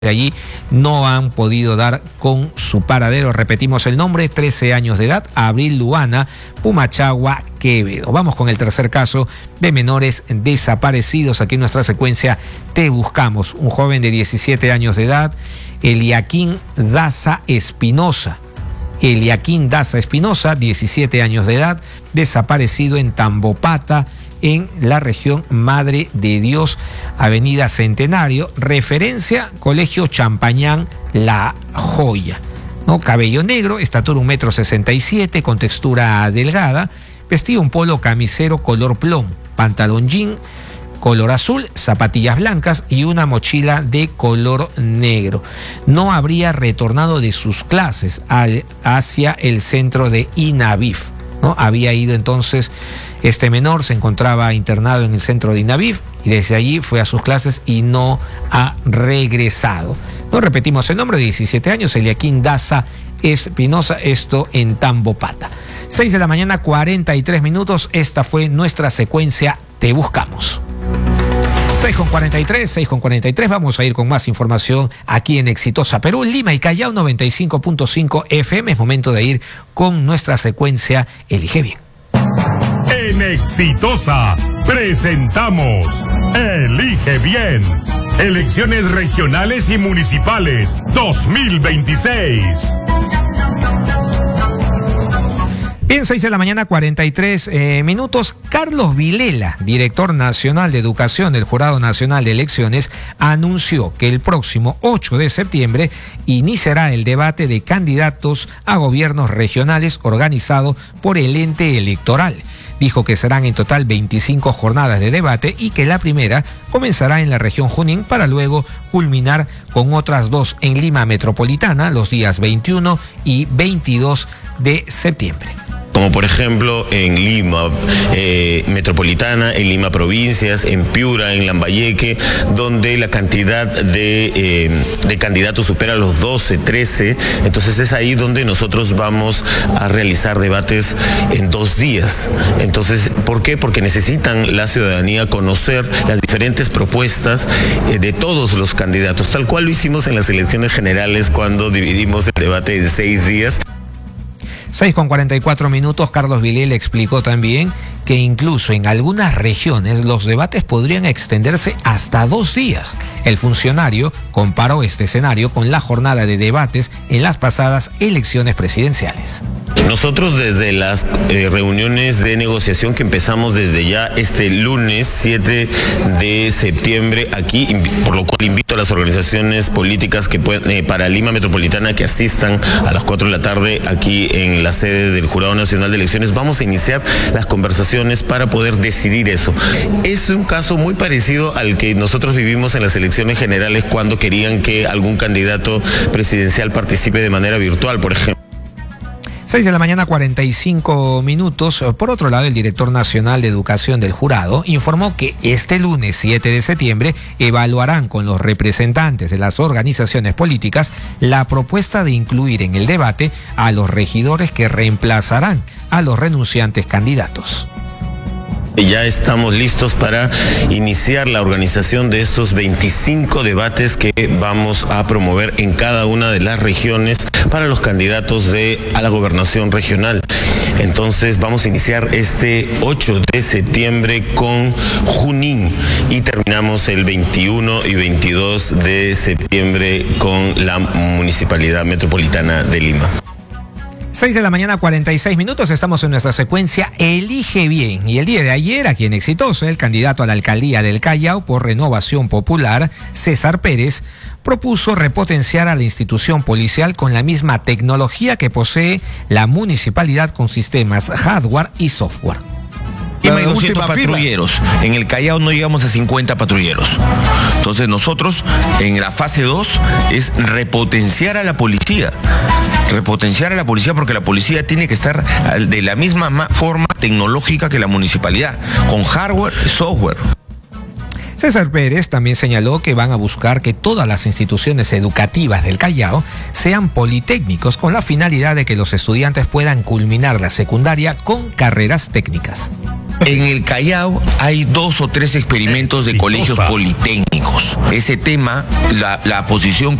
de allí no han podido dar con su paradero. Repetimos el nombre: 13 años de edad, Abril Luana Pumachagua Quevedo. Vamos con el tercer caso de menores desaparecidos. Aquí en nuestra secuencia Te Buscamos. Un joven de 17 años de edad, Eliaquín Daza Espinosa. Eliaquín Daza Espinosa, 17 años de edad, desaparecido en Tambopata, en la región Madre de Dios, Avenida Centenario, referencia Colegio Champañán La Joya, ¿no? Cabello negro, estatura 1,67 m, con textura delgada, vestido un polo camisero color plomo, pantalón jean color azul, zapatillas blancas y una mochila de color negro. No habría retornado de sus clases hacia el centro de INAVIF, ¿no? Había ido entonces, este menor se encontraba internado en el centro de INAVIF y desde allí fue a sus clases y no ha regresado. No repetimos el nombre: 17 años, Eliaquín Daza Espinosa, esto en Tambopata. 6 de la mañana, 43 minutos. Esta fue nuestra secuencia Te Buscamos. 6:43. Vamos a ir con más información aquí en Exitosa Perú, Lima y Callao 95.5 FM. Es momento de ir con nuestra secuencia Elige Bien. En Exitosa presentamos Elige Bien. Elecciones regionales y municipales 2026. Bien, 6 de la mañana, 43 minutos. Carlos Vilela, director nacional de educación del Jurado Nacional de Elecciones, anunció que el próximo 8 de septiembre iniciará el debate de candidatos a gobiernos regionales organizado por el ente electoral. Dijo que serán en total 25 jornadas de debate y que la primera comenzará en la región Junín para luego culminar con otras dos en Lima Metropolitana los días 21 y 22 de septiembre. Como por ejemplo en Lima Metropolitana, en Lima Provincias, en Piura, en Lambayeque, donde la cantidad de candidatos supera los 12, 13. Entonces es ahí donde nosotros vamos a realizar debates en 2 días. Entonces, ¿por qué? Porque necesitan la ciudadanía conocer las diferentes propuestas de todos los candidatos, tal cual lo hicimos en las elecciones generales cuando dividimos el debate en 6 días. 6:44 minutos. Carlos Vilela explicó también que incluso en algunas regiones los debates podrían extenderse hasta 2 días. El funcionario comparó este escenario con la jornada de debates en las pasadas elecciones presidenciales. Nosotros desde las reuniones de negociación que empezamos desde ya este lunes 7 de septiembre aquí, por lo cual invito a las organizaciones políticas que para Lima Metropolitana que asistan a las 4 de la tarde aquí en la sede del Jurado Nacional de Elecciones. Vamos a iniciar las conversaciones para poder decidir eso. Es un caso muy parecido al que nosotros vivimos en las elecciones generales cuando querían que algún candidato presidencial participe de manera virtual, por ejemplo. 6 de la mañana, 45 minutos. Por otro lado, el director nacional de educación del jurado informó que este lunes 7 de septiembre evaluarán con los representantes de las organizaciones políticas la propuesta de incluir en el debate a los regidores que reemplazarán a los renunciantes candidatos. Ya estamos listos para iniciar la organización de estos 25 debates que vamos a promover en cada una de las regiones para los candidatos a la gobernación regional. Entonces vamos a iniciar este 8 de septiembre con Junín y terminamos el 21 y 22 de septiembre con la Municipalidad Metropolitana de Lima. 6 de la mañana, 46 minutos. Estamos en nuestra secuencia Elige Bien. Y el día de ayer, aquí en Exitosa, el candidato a la alcaldía del Callao por Renovación Popular, César Pérez, propuso repotenciar a la institución policial con la misma tecnología que posee la municipalidad con sistemas hardware y software. Hay 200 patrulleros. En el Callao no llegamos a 50 patrulleros. Entonces nosotros en la fase 2 es repotenciar a la policía. Repotenciar a la policía porque la policía tiene que estar de la misma forma tecnológica que la municipalidad, con hardware y software. César Pérez también señaló que van a buscar que todas las instituciones educativas del Callao sean politécnicos con la finalidad de que los estudiantes puedan culminar la secundaria con carreras técnicas. En el Callao hay 2 o 3 experimentos de colegios politécnicos. Ese tema, la posición